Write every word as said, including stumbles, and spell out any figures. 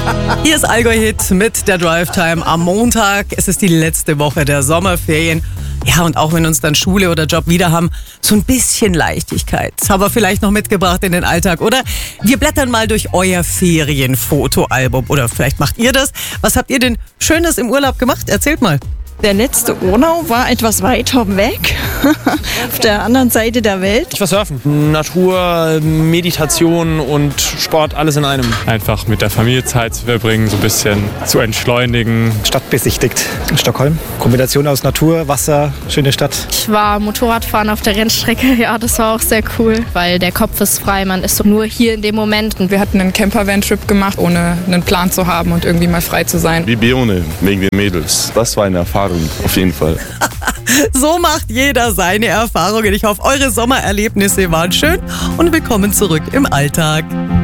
Hier ist Allgäu Hit mit der Drive Time am Montag. Es ist die letzte Woche der Sommerferien. Ja, und auch wenn uns dann Schule oder Job wieder haben, so ein bisschen Leichtigkeit haben wir vielleicht noch mitgebracht in den Alltag, oder? Wir blättern mal durch euer Ferienfotoalbum. Oder vielleicht macht ihr das. Was habt ihr denn Schönes im Urlaub gemacht? Erzählt mal. Der letzte Urlaub war etwas weiter weg, auf der anderen Seite der Welt. Ich war surfen. Natur, Meditation und Sport, alles in einem. Einfach mit der Familie Zeit zu verbringen, so ein bisschen zu entschleunigen. Stadt besichtigt in Stockholm. Kombination aus Natur, Wasser, schöne Stadt. Ich war Motorradfahren auf der Rennstrecke, ja, das war auch sehr cool, weil der Kopf ist frei, man ist so nur hier in dem Moment. Wir hatten einen Camper-Van-Trip gemacht, ohne einen Plan zu haben und irgendwie mal frei zu sein. Wie Bione, wegen den Mädels. Das war eine Erfahrung, auf jeden Fall. So macht jeder seine Erfahrungen. Ich hoffe, eure Sommererlebnisse waren schön und willkommen zurück im Alltag.